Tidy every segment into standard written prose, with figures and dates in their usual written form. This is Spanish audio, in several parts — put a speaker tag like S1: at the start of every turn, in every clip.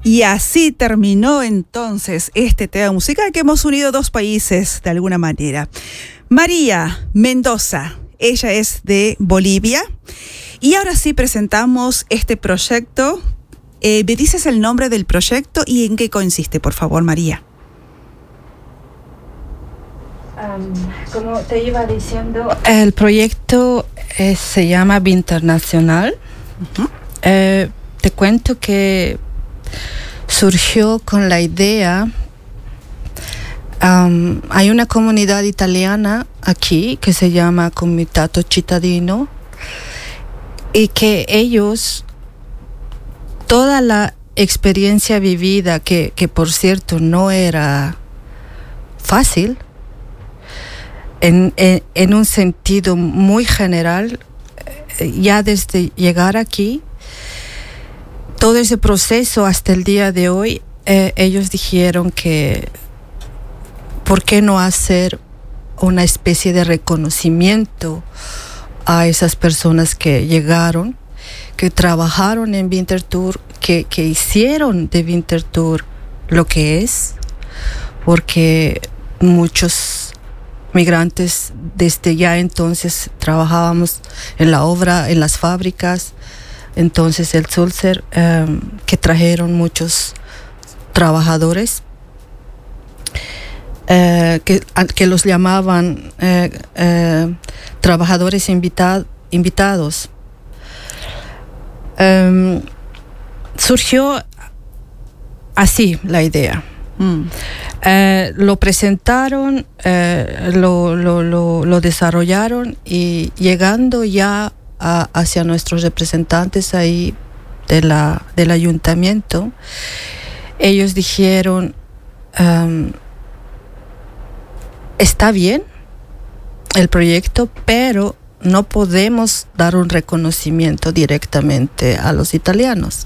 S1: Y así terminó entonces este tema musical que hemos unido dos países de alguna manera. María Mendoza, ella es de Bolivia. Y ahora sí presentamos este proyecto. ¿Me dices el nombre del proyecto y en qué consiste, por favor, María?
S2: Como te iba diciendo, el proyecto se llama Vinternacional. Uh-huh. Te cuento que surgió con la idea. Hay una comunidad italiana aquí que se llama Comitato Cittadino y que ellos, toda la experiencia vivida, que por cierto no era fácil, en un sentido muy general, ya desde llegar aquí, todo ese proceso hasta el día de hoy, ellos dijeron que ¿por qué no hacer una especie de reconocimiento a esas personas que llegaron, que trabajaron en Winterthur, que hicieron de Winterthur lo que es? Porque muchos migrantes desde ya entonces trabajábamos en la obra, en las fábricas. Entonces el Sulzer, que trajeron muchos trabajadores, que los llamaban trabajadores invitados. Surgió así la idea. Lo presentaron, lo desarrollaron, y llegando ya hacia nuestros representantes ahí del ayuntamiento, ellos dijeron, está bien el proyecto, pero no podemos dar un reconocimiento directamente a los italianos.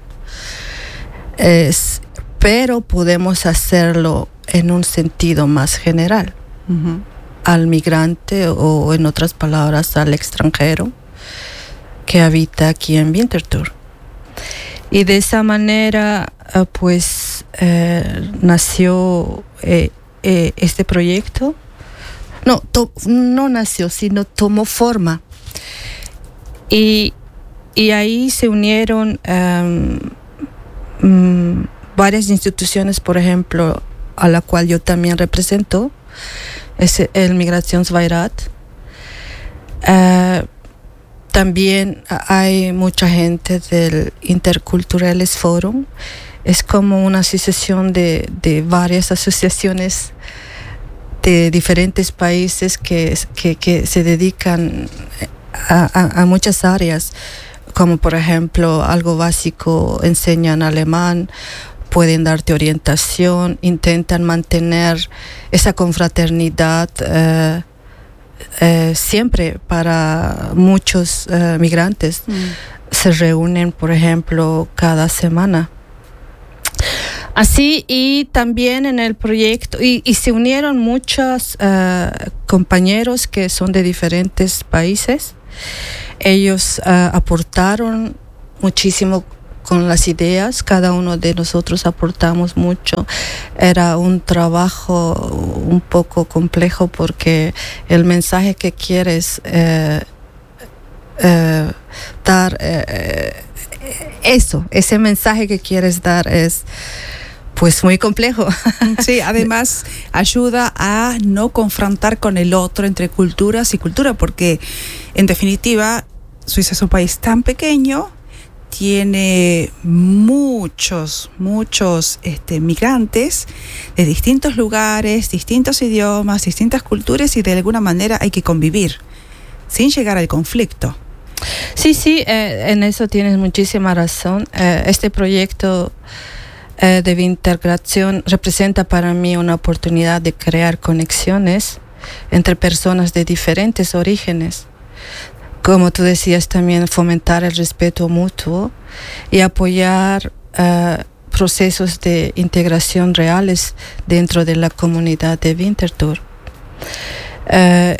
S2: Pero podemos hacerlo en un sentido más general, uh-huh, al migrante, o en otras palabras al extranjero que habita aquí en Winterthur. Y de esa manera nació este proyecto. No nació, sino tomó forma. Y ahí se unieron varias instituciones, por ejemplo, a la cual yo también represento, es el Migrationsbeirat. También hay mucha gente del Interculturelles Forum. Es como una asociación de varias asociaciones de diferentes países que se dedican a muchas áreas, como por ejemplo algo básico, enseñan alemán, pueden darte orientación, intentan mantener esa confraternidad siempre para muchos migrantes. Se reúnen, por ejemplo, cada semana. Así, y también en el proyecto, y se unieron muchos compañeros que son de diferentes países. Ellos aportaron muchísimo con las ideas, cada uno de nosotros aportamos mucho. Era un trabajo un poco complejo porque el mensaje que quieres dar, ese mensaje que quieres dar es pues muy complejo.
S1: Sí, además ayuda a no confrontar con el otro entre culturas y cultura, porque en definitiva Suiza es un país tan pequeño, tiene muchos migrantes de distintos lugares, distintos idiomas, distintas culturas, y de alguna manera hay que convivir sin llegar al conflicto.
S2: Sí, en eso tienes muchísima razón. Este proyecto de integración representa para mí una oportunidad de crear conexiones entre personas de diferentes orígenes. Como tú decías, también fomentar el respeto mutuo y apoyar procesos de integración reales dentro de la comunidad de Winterthur.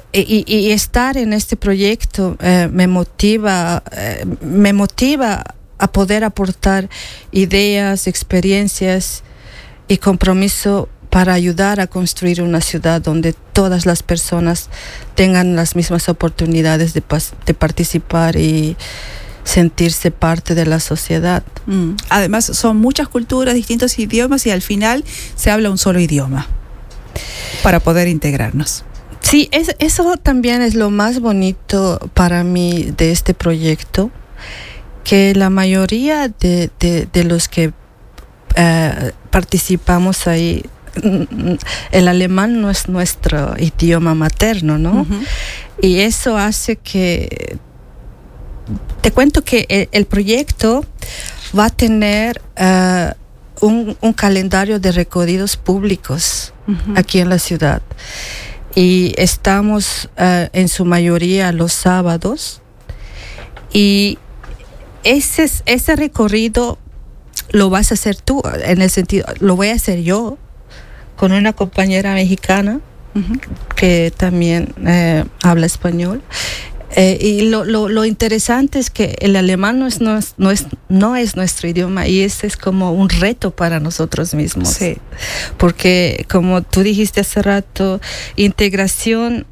S2: Y estar en este proyecto me motiva a poder aportar ideas, experiencias y compromiso para ayudar a construir una ciudad donde todas las personas tengan las mismas oportunidades de participar y sentirse parte de la sociedad.
S1: Además, son muchas culturas, distintos idiomas y al final se habla un solo idioma para poder integrarnos.
S2: Sí, eso también es lo más bonito para mí de este proyecto, que la mayoría de los que participamos ahí, el alemán no es nuestro idioma materno, ¿no? Uh-huh. Y eso hace que... Te cuento que el proyecto va a tener un calendario de recorridos públicos uh-huh. aquí en la ciudad. Y estamos en su mayoría los sábados. Y ese recorrido lo vas a hacer tú, en el sentido, lo voy a hacer yo, con una compañera mexicana uh-huh. que también habla español. Y lo interesante es que el alemán no es nuestro idioma, y ese es como un reto para nosotros mismos.
S1: Sí.
S2: Porque como tú dijiste hace rato, integración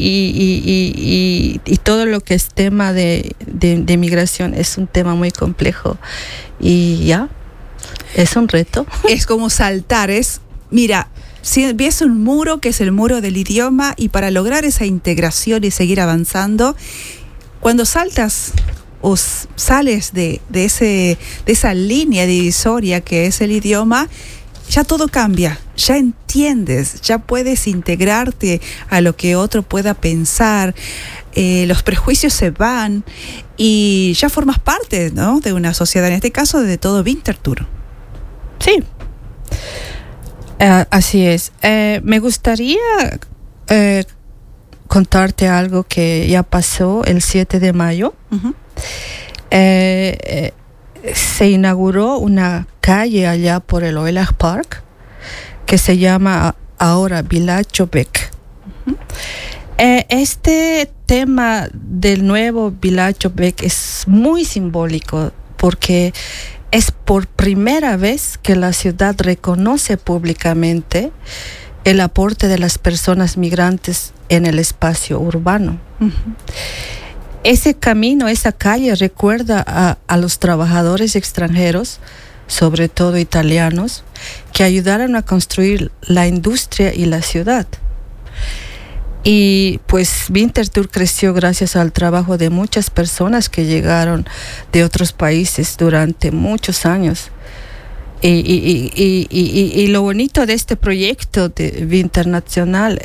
S2: y todo lo que es tema de migración es un tema muy complejo, y ya, es un reto.
S1: Es como saltar, mira, si ves un muro que es el muro del idioma, y para lograr esa integración y seguir avanzando, cuando saltas o sales de esa línea divisoria que es el idioma, ya todo cambia, ya entiendes, ya puedes integrarte a lo que otro pueda pensar, los prejuicios se van y ya formas parte, ¿no?, de una sociedad, en este caso de todo Winterthur.
S2: Sí. Así es. Me gustaría contarte algo que ya pasó el 7 de mayo. Uh-huh. Se inauguró una calle allá por el Oilach Park que se llama ahora Village Beck. Uh-huh. Este tema del nuevo Village Beck es muy simbólico, porque es por primera vez que la ciudad reconoce públicamente el aporte de las personas migrantes en el espacio urbano. Uh-huh. Ese camino, esa calle recuerda a los trabajadores extranjeros, sobre todo italianos, que ayudaron a construir la industria y la ciudad. Y pues Winterthur creció gracias al trabajo de muchas personas que llegaron de otros países durante muchos años. Y lo bonito de este proyecto de Winternacional,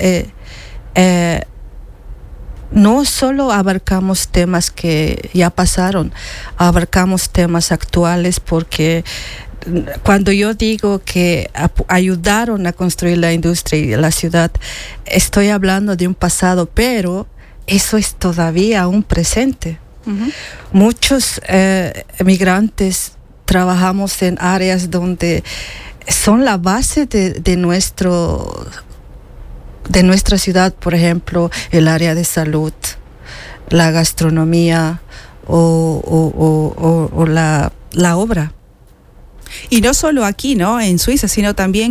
S2: no solo abarcamos temas que ya pasaron, abarcamos temas actuales, porque cuando yo digo que ayudaron a construir la industria y la ciudad, estoy hablando de un pasado, pero eso es todavía un presente. Uh-huh. Muchos migrantes trabajamos en áreas donde son la base de nuestra ciudad, por ejemplo, el área de salud, la gastronomía o la obra.
S1: Y no solo aquí, ¿no?, en Suiza, sino también